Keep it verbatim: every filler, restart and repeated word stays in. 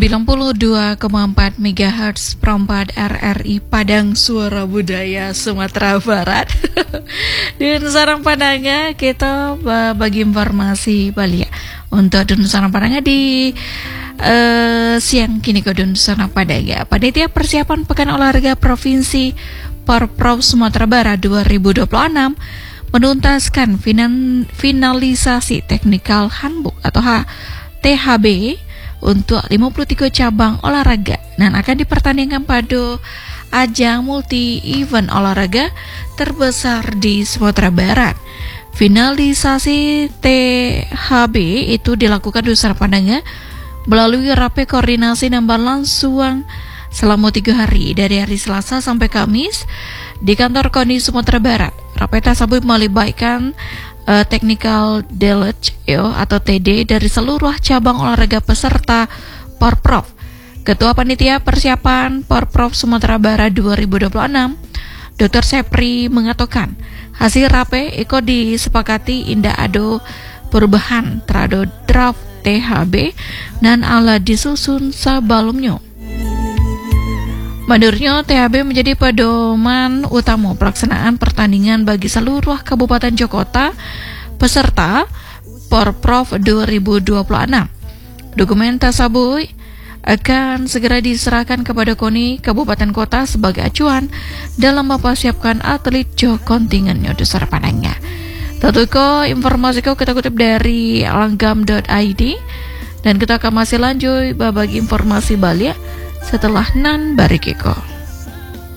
sembilan puluh dua koma empat megahertz perempat R R I Padang Suara Budaya Sumatera Barat. Dan sarang Padangnya kita bagi informasi Bali ya. Untuk Dun Sarang Padangnya di uh, siang kini ke Dun Sarang Padang ya. Panitia persiapan Pekan Olahraga Provinsi Porprov Sumatera Barat dua ribu dua puluh enam menuntaskan finan, finalisasi Technical Handbook atau H, T H B untuk lima puluh tiga cabang olahraga dan akan dipertandingkan pada ajang multi-event olahraga terbesar di Sumatera Barat. Finalisasi T H B itu dilakukan di Nusa Padangnya melalui rapat koordinasi dan berlangsung selama tiga hari dari hari Selasa sampai Kamis di kantor KONI Sumatera Barat. Rapat tersebut melibatkan uh, Technical Delegate yo, atau T D dari seluruh cabang olahraga peserta Porprov. Ketua Panitia Persiapan Porprov Sumatera Barat dua ribu dua puluh enam, Doktor Sepri mengatakan hasil rapat iko disepakati indah ado perubahan terhadap draft T H B dan ala disusun sebelumnya. Menurutnya, T H B menjadi pedoman utama pelaksanaan pertandingan bagi seluruh kabupaten Jogota peserta Porprov dua ribu dua puluh enam. Dokumen tersebut akan segera diserahkan kepada KONI Kabupaten Kota sebagai acuan dalam mempersiapkan atlet jo kontingennya di Nusa Padangnya. Tentu ko informasi ko kita kutip dari langgam dot i d dan kita akan masih lanjut berbagi informasi Bali setelah nan barikiko.